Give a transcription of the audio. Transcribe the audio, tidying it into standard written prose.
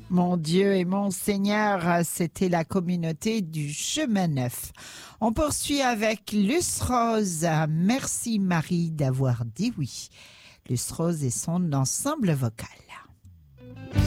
Mon Dieu et mon Seigneur, c'était la communauté du Chemin Neuf. On poursuit avec Luce Rose. Merci Marie d'avoir dit oui. Luce Rose et son ensemble vocal.